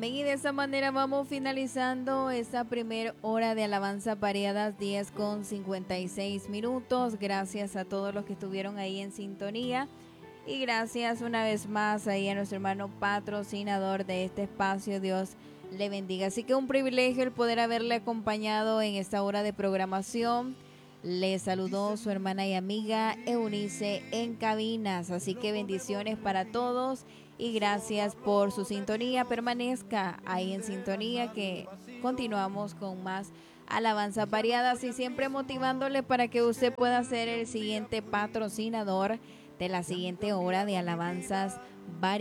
Bien, y de esa manera vamos finalizando esta primera hora de alabanza variadas, 10:56. Gracias a todos los que estuvieron ahí en sintonía. Y gracias una vez más ahí a nuestro hermano patrocinador de este espacio. Dios le bendiga. Así que un privilegio el poder haberle acompañado en esta hora de programación. Le saludó su hermana y amiga Eunice en cabinas. Así que bendiciones para todos y gracias por su sintonía. Permanezca ahí en sintonía que continuamos con más alabanzas variadas y siempre motivándole para que usted pueda ser el siguiente patrocinador de la siguiente hora de alabanzas variadas.